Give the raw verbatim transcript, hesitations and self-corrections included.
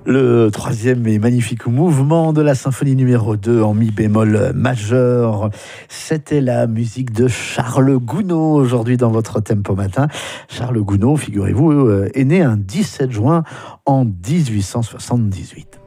Le troisième et magnifique mouvement de la symphonie numéro deux en mi bémol majeur. C'était la musique de Charles Gounod aujourd'hui dans votre Tempo Matin. Charles Gounod, figurez-vous, est né un dix-sept juin en dix-huit cent soixante-dix-huit.